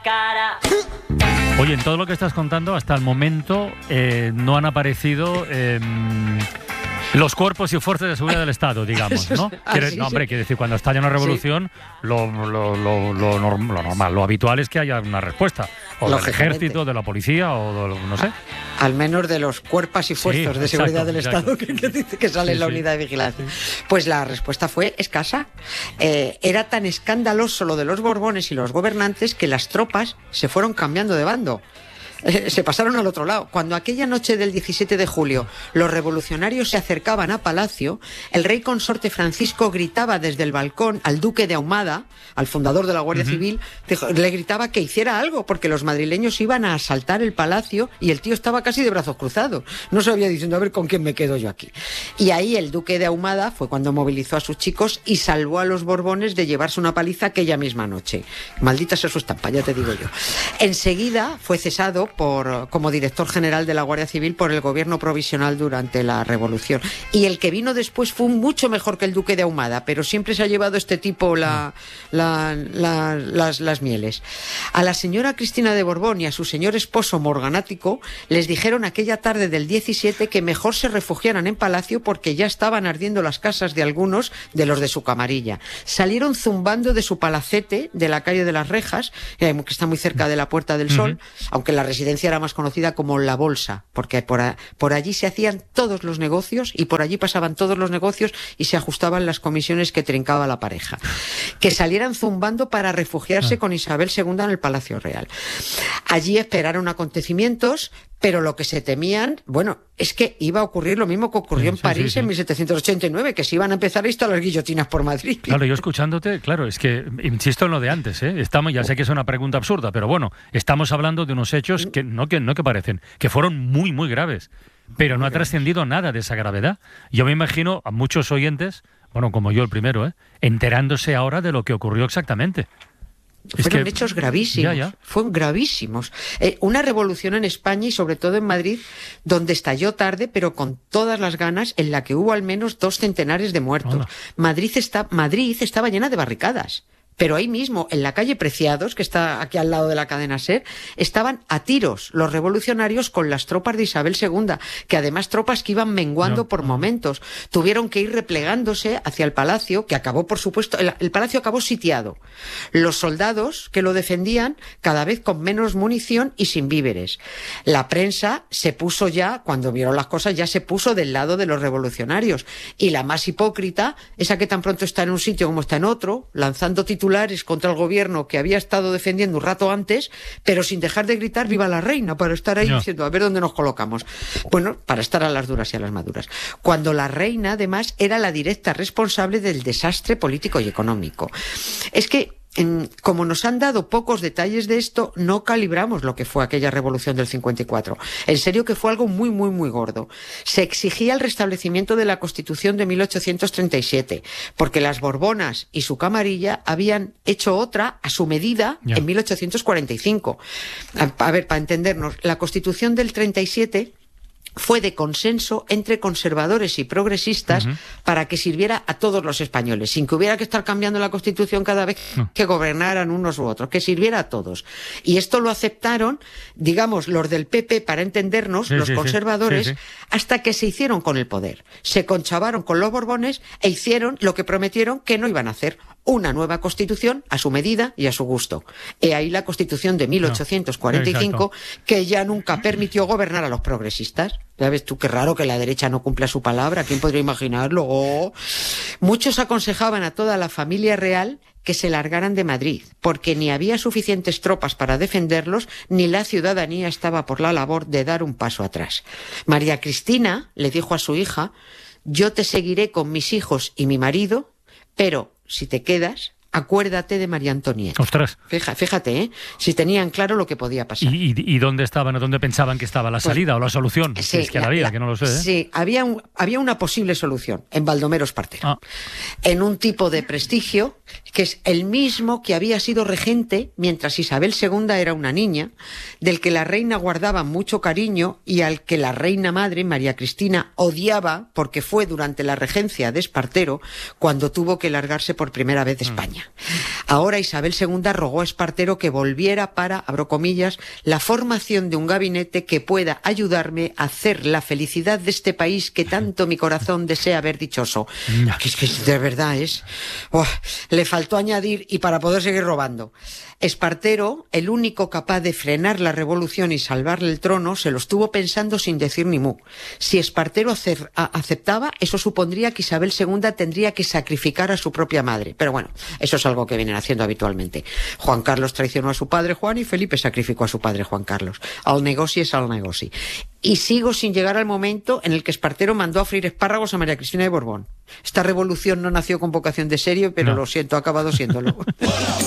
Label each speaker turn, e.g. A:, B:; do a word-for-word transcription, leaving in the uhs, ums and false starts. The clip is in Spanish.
A: cara.
B: Oye, en todo lo que estás contando, hasta el momento eh, no han aparecido eh, los cuerpos y fuerzas de seguridad del Estado, digamos, ¿no?
C: Ah,
B: Quiere,
C: sí,
B: no, hombre,
C: sí.
B: quiere decir, cuando estalla una revolución, sí. lo, lo, lo, lo, norm, lo normal, lo habitual es que haya una respuesta, o del ejército, de la policía, o de, no sé.
C: Al menos de los cuerpos y fuerzas sí, de seguridad exacto, del Estado que, que dice que sale sí, en la unidad sí. de vigilancia. Pues la respuesta fue escasa. Eh, era tan escandaloso lo de los Borbones y los gobernantes que las tropas se fueron cambiando de bando. Eh, se pasaron al otro lado. Cuando aquella noche del diecisiete de julio los revolucionarios se acercaban a Palacio, el rey consorte Francisco gritaba desde el balcón al duque de Ahumada, al fundador de la Guardia uh-huh. Civil, le gritaba que hiciera algo, porque los madrileños iban a asaltar el palacio y el tío estaba casi de brazos cruzados. No sabía diciendo, a ver con quién me quedo yo aquí. Y ahí el duque de Ahumada fue cuando movilizó a sus chicos y salvó a los Borbones de llevarse una paliza aquella misma noche. Maldita sea su estampa, ya te digo yo. Enseguida fue cesado Por, como director general de la Guardia Civil por el gobierno provisional durante la Revolución. Y el que vino después fue mucho mejor que el duque de Ahumada, pero siempre se ha llevado este tipo la, la, la, las, las mieles. A la señora Cristina de Borbón y a su señor esposo morganático les dijeron aquella tarde del diecisiete que mejor se refugiaran en Palacio porque ya estaban ardiendo las casas de algunos de los de su camarilla. Salieron zumbando de su palacete de la calle de las Rejas, que está muy cerca de la Puerta del Sol, uh-huh. aunque la residencia era más conocida como La Bolsa, porque por, a, por allí se hacían todos los negocios y por allí pasaban todos los negocios y se ajustaban las comisiones que trincaba la pareja. Que salieran zumbando para refugiarse ah. con Isabel segunda en el Palacio Real. Allí esperaron acontecimientos, pero lo que se temían, bueno, es que iba a ocurrir lo mismo que ocurrió sí, en París sí, sí, en mil setecientos ochenta y nueve, que se iban a empezar a instalar guillotinas por Madrid.
B: Claro, yo escuchándote, claro, es que insisto en lo de antes, ¿eh? Estamos, ya sé que es una pregunta absurda, pero bueno, estamos hablando de unos hechos que no que, no que parecen, que fueron muy, muy graves, pero no ha trascendido nada de esa gravedad. Yo me imagino a muchos oyentes, bueno, como yo el primero, ¿eh? enterándose ahora de lo que ocurrió exactamente.
C: Fueron
B: es que,
C: hechos gravísimos, ya, ya. fueron gravísimos. Eh, una revolución en España y sobre todo en Madrid, donde estalló tarde, pero con todas las ganas, en la que hubo al menos dos centenares de muertos. Hola. Madrid, está, Madrid estaba llena de barricadas. Pero ahí mismo, en la calle Preciados, que está aquí al lado de la cadena SER, estaban a tiros los revolucionarios con las tropas de Isabel segunda, que además tropas que iban menguando no. por momentos. Tuvieron que ir replegándose hacia el palacio, que acabó, por supuesto, el, el palacio acabó sitiado. Los soldados que lo defendían, cada vez con menos munición y sin víveres. La prensa se puso ya, cuando vieron las cosas, ya se puso del lado de los revolucionarios. Y la más hipócrita, esa que tan pronto está en un sitio como está en otro, lanzando titulares contra el gobierno que había estado defendiendo un rato antes, pero sin dejar de gritar viva la reina, para estar ahí no. diciendo a ver dónde nos colocamos. Bueno, para estar a las duras y a las maduras. Cuando la reina, además, era la directa responsable del desastre político y económico. Es que En, como nos han dado pocos detalles de esto, no calibramos lo que fue aquella revolución del cincuenta y cuatro. En serio que fue algo muy, muy, muy gordo. Se exigía el restablecimiento de la Constitución de mil ochocientos treinta y siete, porque las Borbonas y su camarilla habían hecho otra a su medida yeah. en mil ochocientos cuarenta y cinco. A, a ver, para entendernos, la Constitución del treinta y siete fue de consenso entre conservadores y progresistas uh-huh. para que sirviera a todos los españoles, sin que hubiera que estar cambiando la Constitución cada vez no. que gobernaran unos u otros, que sirviera a todos. Y esto lo aceptaron, digamos, los del P P, para entendernos, sí, los sí, conservadores, sí, sí. hasta que se hicieron con el poder. Se conchavaron con los Borbones e hicieron lo que prometieron que no iban a hacer, una nueva Constitución a su medida y a su gusto. He ahí la Constitución de mil ochocientos cuarenta y cinco, no, que ya nunca permitió gobernar a los progresistas. Ya ves tú, qué raro que la derecha no cumpla su palabra. ¿Quién podría imaginarlo? Oh. Muchos aconsejaban a toda la familia real que se largaran de Madrid, porque ni había suficientes tropas para defenderlos, ni la ciudadanía estaba por la labor de dar un paso atrás. María Cristina le dijo a su hija: yo te seguiré con mis hijos y mi marido, pero si te quedas, acuérdate de María Antonieta.
B: Ostras.
C: Fíjate, fíjate, ¿eh? Si tenían claro lo que podía pasar.
B: ¿Y, y, y dónde estaban o dónde pensaban que estaba la salida pues, o la solución?
C: Sí,
B: si es que la, la había, la, que no lo sé. ¿eh?
C: Sí, había, un, había una posible solución en Baldomero Espartero. Ah. En un tipo de prestigio que es el mismo que había sido regente mientras Isabel segunda era una niña, del que la reina guardaba mucho cariño y al que la reina madre, María Cristina, odiaba porque fue durante la regencia de Espartero cuando tuvo que largarse por primera vez de España. Ahora Isabel segunda rogó a Espartero que volviera para, abro comillas, la formación de un gabinete que pueda ayudarme a hacer la felicidad de este país que tanto mi corazón desea ver dichoso. Que es que de verdad es... Oh, le faltó añadir, y para poder seguir robando. Espartero, el único capaz de frenar la revolución y salvarle el trono, se lo estuvo pensando sin decir ni mu. Si Espartero aceptaba, eso supondría que Isabel segunda tendría que sacrificar a su propia madre. Pero bueno, eso es algo que vienen haciendo habitualmente. Juan Carlos traicionó a su padre Juan y Felipe sacrificó a su padre Juan Carlos. Al negoci es al negoci. Y sigo sin llegar al momento en el que Espartero mandó a freír espárragos a María Cristina de Borbón. Esta revolución no nació con vocación de serio, pero no. Lo siento, ha acabado siéndolo.